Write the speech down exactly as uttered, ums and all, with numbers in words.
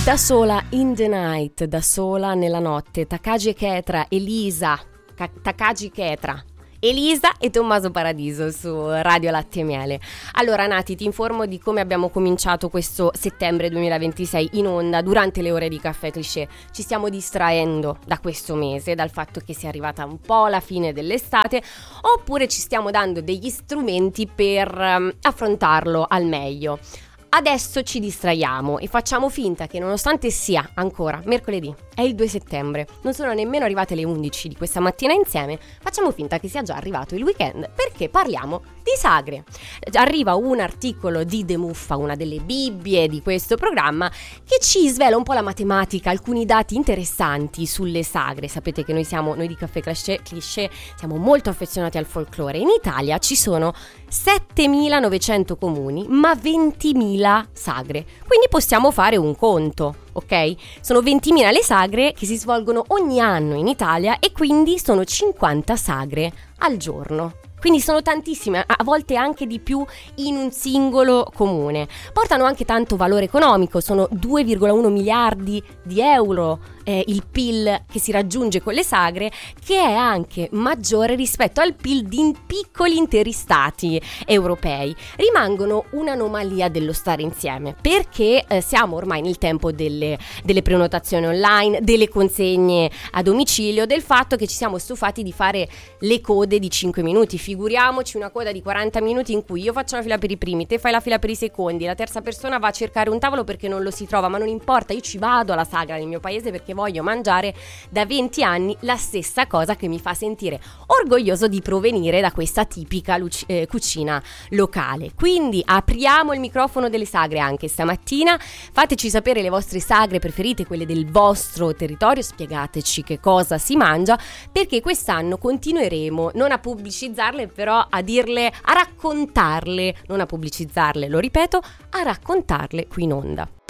Da sola in the night, da sola nella notte, Takagi Ketra, Elisa, Ka- Takagi Ketra, Elisa e Tommaso Paradiso su Radio Latte e Miele. Allora Nati, ti informo di come abbiamo cominciato questo settembre duemilaventisei in onda durante le ore di Caffè Cliché. Ci stiamo distraendo da questo mese, dal fatto che sia arrivata un po' la fine dell'estate, oppure ci stiamo dando degli strumenti per um, affrontarlo al meglio. Adesso ci distraiamo e facciamo finta che, nonostante sia ancora mercoledì, è il due settembre, non sono nemmeno arrivate le undici di questa mattina insieme, facciamo finta che sia già arrivato il weekend, perché parliamo di sagre. Arriva un articolo di The Muffa, una delle bibbie di questo programma, che ci svela un po' la matematica, alcuni dati interessanti sulle sagre. Sapete che noi siamo, noi di Caffè Cliché, Cliché siamo molto affezionati al folklore. In Italia ci sono settemilanovecento comuni, ma ventimila sagre. Quindi possiamo fare un conto, ok? Sono ventimila le sagre che si svolgono ogni anno in Italia e quindi sono cinquanta sagre al giorno. Quindi sono tantissime, a volte anche di più in un singolo comune. Portano anche tanto valore economico, sono due virgola uno miliardi di euro eh, il P I L che si raggiunge con le sagre, che è anche maggiore rispetto al P I L di piccoli interi stati europei. Rimangono un'anomalia dello stare insieme, perché eh, siamo ormai nel tempo delle, delle prenotazioni online, delle consegne a domicilio, del fatto che ci siamo stufati di fare le code di cinque minuti. Figuriamoci una coda di quaranta minuti in cui io faccio la fila per i primi, te fai la fila per i secondi, la terza persona va a cercare un tavolo perché non lo si trova, ma non importa, io ci vado alla sagra nel mio paese perché voglio mangiare da venti anni la stessa cosa che mi fa sentire orgoglioso di provenire da questa tipica luc- eh, cucina locale. Quindi apriamo il microfono delle sagre anche stamattina, fateci sapere le vostre sagre preferite, quelle del vostro territorio, spiegateci che cosa si mangia, perché quest'anno continueremo non a pubblicizzarle, però a dirle, a raccontarle, non a pubblicizzarle, lo ripeto, a raccontarle qui in onda.